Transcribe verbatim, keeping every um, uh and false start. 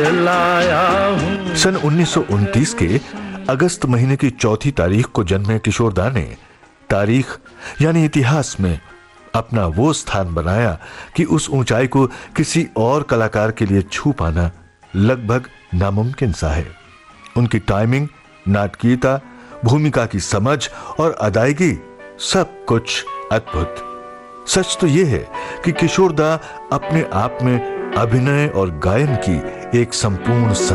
लाया हूं। सन उन्नीस सौ उनतीस के अगस्त महीने की चौथी तारीख को जन्मे किशोर दा ने तारीख यानी इतिहास में अपना वो स्थान बनाया कि उस ऊंचाई को किसी और कलाकार के लिए छू पाना लगभग नामुमकिन सा है। उनकी टाइमिंग, नाटकीयता, भूमिका की समझ और अदायगी सब कुछ अद्भुत। सच तो यह है कि किशोर दा अपने आप में अभिनय और गायन की एक संपूर्ण